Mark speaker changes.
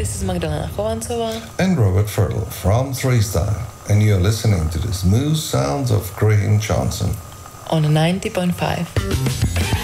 Speaker 1: this is Magdalena Chovancová
Speaker 2: and Robert Fertile from Three Style, and you're listening to the smooth sounds of Graham Johnson
Speaker 1: on 90.5.